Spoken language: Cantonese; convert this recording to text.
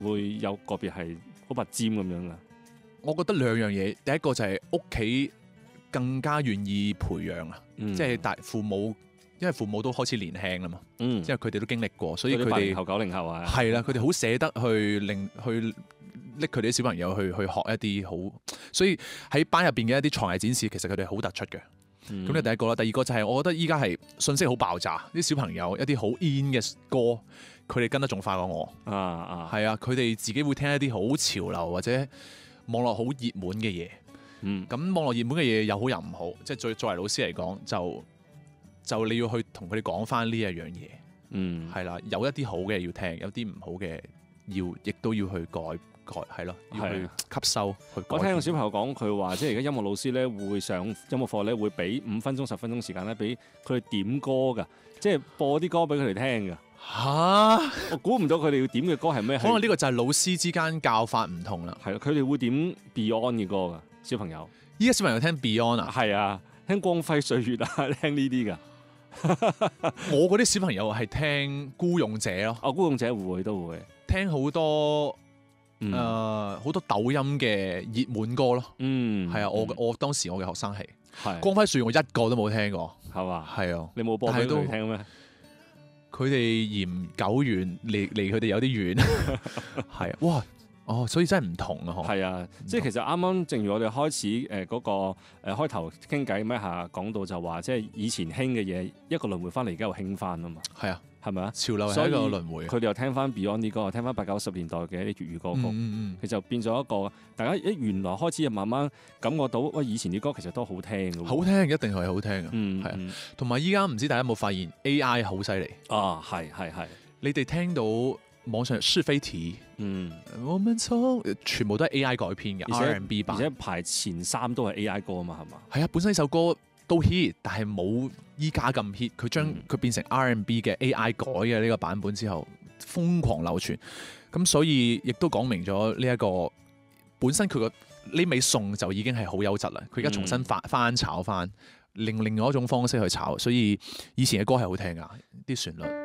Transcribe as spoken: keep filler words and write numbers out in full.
會有個別係好拔尖咁樣噶？ 我覺得兩樣嘢，第一個就係屋企更加願意培養啊， 嗯、 即係大父母，因為父母都開始年輕啦嘛， 嗯， 因為佢哋都經歷過，所以佢哋八零後九零後啊， 係啦，佢哋好捨得去令去拎佢哋啲小朋友去去學一啲好，所以喺班入邊嘅一啲才藝展示，其實佢哋好突出嘅。咁你、嗯、第一個啦，第二個就係我覺得依家係信息好爆炸，啲小朋友一啲好 in 嘅歌，佢哋跟得仲快過我。 啊啊， 係啊，佢哋自己會聽一啲好潮流或者網絡好熱門嘅嘢。 嗯， 咁網絡熱門嘅嘢又好又唔好，即係作作為老師嚟講，就就你要去同佢哋講翻呢一樣嘢。 嗯， 係啦，有一啲好嘅要聽，有啲唔好嘅要，亦都要去改改，係咯，要去吸收。去我聽個小朋友講，佢話即係而家音樂老師咧會上音樂課咧，會俾五分鐘、十分鐘時間咧，俾佢哋點歌㗎，即係播啲歌俾佢哋聽㗎。 嚇！ 我估唔到佢哋要點嘅歌係咩？ 可能呢個就係老師之間教法唔同啦。 係咯，佢哋會點 Beyond 嘅歌㗎，小朋友。 依家小朋友聽 Beyond 啊？ 係啊，聽光輝歲月啊，聽呢啲㗎。 我嗰啲小朋友係聽孤勇者咯。 哦，孤勇者會都會聽好多誒好、呃、多抖音嘅熱門歌咯。 嗯， 係啊，我我當時我嘅學生係係光輝歲月，我一個都冇聽過， 係嘛？ 係啊， 你冇播俾佢哋聽咩？ 佢哋嫌久遠，離離佢哋有啲遠，係啊，哇！哦，所以真係唔同啊！ 係啊，即係其實啱啱正如我哋開始誒嗰、呃那個誒、呃、開頭傾偈咩下講到就話，即係以前興嘅嘢一個輪迴翻嚟，而家又興翻啊嘛。係啊，係咪啊？ 潮流係一個輪迴。 佢哋又聽翻 Beyond 啲歌，聽翻八九十年代嘅一啲粵語歌曲，佢、嗯嗯、就變咗一個大家一原來開始就慢慢感覺到，喂，以前啲歌其實都好聽嘅。好聽，一定係好聽嘅。 嗯， 係啊。同埋依家唔知大家有冇發現 A I 好犀利啊？係係係。你哋聽到網上是非題， 嗯， 我們從全部都係 A I 改編嘅 R and B 版， 而且排前三都係 A I 歌啊嘛，係嘛？ 係啊，本身呢首歌都 hit，但係冇依家咁 hit。佢將佢變成 R and B 嘅 A I 改嘅呢個版本之後，瘋狂流傳。咁所以亦都講明咗呢一個本身佢個呢味餸就已經係好優質啦。佢而家重新翻翻炒翻，另另外一種方式去炒，所以以前嘅歌係好聽噶，啲旋律。